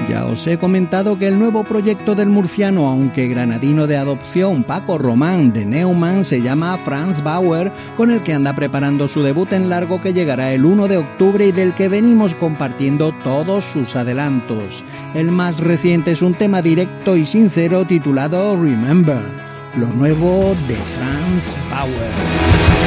Ya os he comentado que el nuevo proyecto del murciano, aunque granadino de adopción, Paco Román de Neumann, se llama Franz Bauer, con el que anda preparando su debut en largo que llegará el 1 de octubre y del que venimos compartiendo todos sus adelantos. El más reciente es un tema directo y sincero titulado Remember, lo nuevo de Franz Bauer.